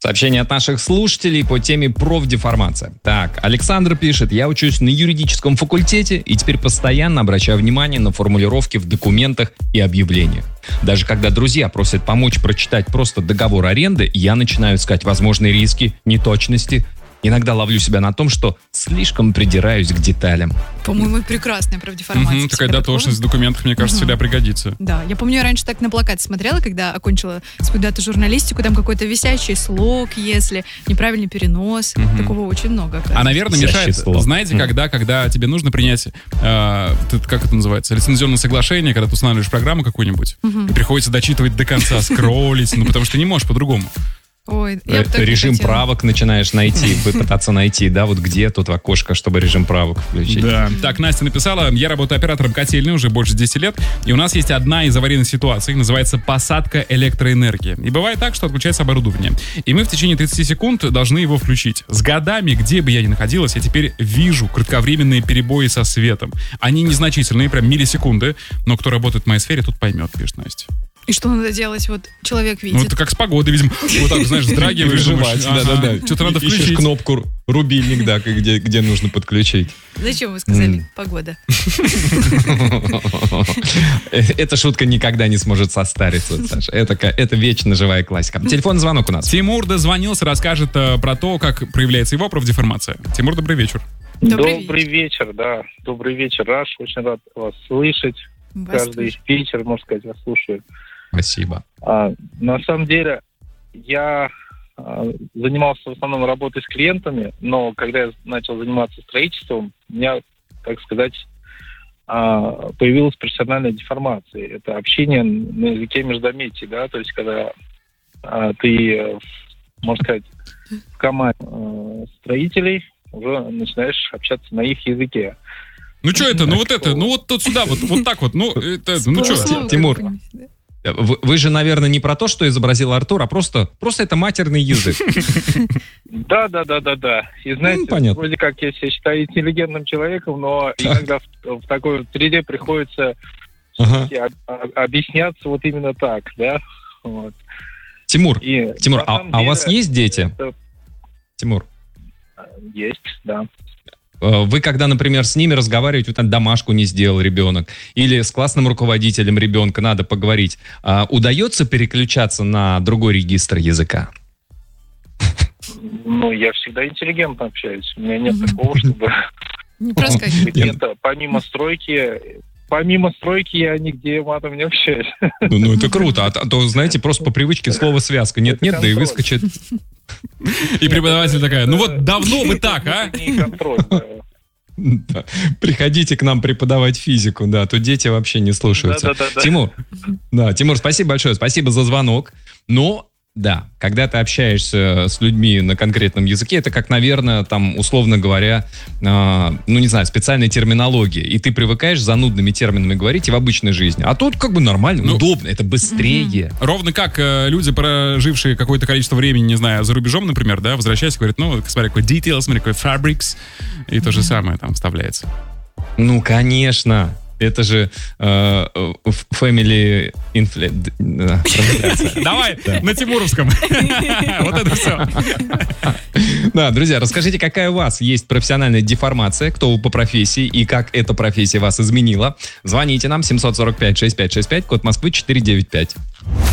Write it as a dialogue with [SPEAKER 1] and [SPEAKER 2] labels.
[SPEAKER 1] Сообщение от наших слушателей по теме профдеформация. Так, Александр пишет: я учусь на юридическом факультете и теперь постоянно обращаю внимание на формулировки в документах и объявлениях. Даже когда друзья просят помочь прочитать просто договор аренды, я начинаю искать возможные риски, неточности. Иногда ловлю себя на том, что слишком придираюсь к деталям.
[SPEAKER 2] По-моему, прекрасная профдеформация.
[SPEAKER 3] Такая дотошность в документах, мне кажется, всегда пригодится.
[SPEAKER 2] Да, я помню, я раньше так на плакат смотрела, когда окончила куда-то журналистику, там какой-то висящий слог, если неправильный перенос. Такого очень много.
[SPEAKER 3] А, наверное, мешает, знаете, когда тебе нужно принять, как это называется, лицензионное соглашение, когда ты устанавливаешь программу какую-нибудь, и приходится дочитывать до конца, скроллить, потому что ты не можешь по-другому.
[SPEAKER 2] Ой,
[SPEAKER 1] режим правок начинаешь пытаться найти, да, вот где тут окошко, чтобы режим правок включить.
[SPEAKER 3] Да. Так, Настя написала: я работаю оператором котельной уже больше 10 лет, и у нас есть одна из аварийных ситуаций, называется посадка электроэнергии. И бывает так, что отключается оборудование. И мы в течение 30 секунд должны его включить. С годами, где бы я ни находилась, я теперь вижу кратковременные перебои со светом. Они незначительные, прям миллисекунды, но кто работает в моей сфере, тут поймет, пишет Настя.
[SPEAKER 2] И что надо делать? Вот человек видит.
[SPEAKER 3] Ну, это как с погодой, видимо. Вот так, знаешь, вздрагиваешь,
[SPEAKER 1] выживать. Да.
[SPEAKER 3] Что-то надо включить.
[SPEAKER 1] Ищешь кнопку рубильник, да, где нужно подключить.
[SPEAKER 2] Зачем вы сказали погода?
[SPEAKER 1] Эта шутка никогда не сможет состариться, Саша. Это вечно живая классика. Телефонный звонок у нас.
[SPEAKER 3] Тимур дозвонился, расскажет про то, как проявляется его профдеформация. Тимур, добрый вечер.
[SPEAKER 4] Добрый вечер, да. Добрый вечер, Раш. Очень рад вас слышать. Каждый вечер, можно сказать, вас слушаю.
[SPEAKER 1] Спасибо.
[SPEAKER 4] На самом деле, я занимался в основном работой с клиентами, но когда я начал заниматься строительством, у меня, так сказать, появилась профессиональная деформация. Это общение на языке междометий, да, то есть когда ты, можно сказать, в команде строителей уже начинаешь общаться на их языке.
[SPEAKER 3] Ну что это? Ну вот это, ну вот тут сюда, вот так вот. Ну что?
[SPEAKER 1] Тимур, вы же, наверное, не про то, что изобразил Артур, а просто это матерный язык.
[SPEAKER 4] Да. И знаете, вроде как я себя считаю интеллигентным человеком, но иногда в такой среде приходится объясняться вот именно так, да. Вот.
[SPEAKER 1] Тимур, а у вас есть дети? Тимур.
[SPEAKER 4] Есть, да.
[SPEAKER 1] Вы, когда, например, с ними разговариваете, там домашку не сделал ребенок, или с классным руководителем ребенка надо поговорить, удается переключаться на другой регистр языка?
[SPEAKER 4] Ну, я всегда интеллигентно общаюсь. У меня нет такого, чтобы...
[SPEAKER 2] Не проскакивать.
[SPEAKER 4] Где-то помимо стройки я нигде матом не общаюсь.
[SPEAKER 1] Ну, это круто. А то, знаете, просто по привычке слово связка. Нет-нет, да и выскочит.
[SPEAKER 3] И преподаватель такая: ну вот давно вы так, а?
[SPEAKER 1] Приходите к нам преподавать физику, да, то дети вообще не слушаются. Тимур, спасибо большое, спасибо за звонок. Но, да, когда ты общаешься с людьми на конкретном языке, это как, наверное, там, условно говоря, специальная терминология. И ты привыкаешь занудными терминами говорить и в обычной жизни. А тут как бы нормально, удобно, это быстрее.
[SPEAKER 3] Ровно как люди, прожившие какое-то количество времени, не знаю, за рубежом, например, да, возвращаясь, говорят: ну, смотри, какой details, смотри, какой fabrics, и то же самое там вставляется.
[SPEAKER 1] Ну, конечно. Это же family
[SPEAKER 3] Давай на тимуровском. Вот это все.
[SPEAKER 1] Да, друзья, расскажите, какая у вас есть профессиональная деформация, кто вы по профессии и как эта профессия вас изменила. Звоните нам 745-6565, код Москвы 495.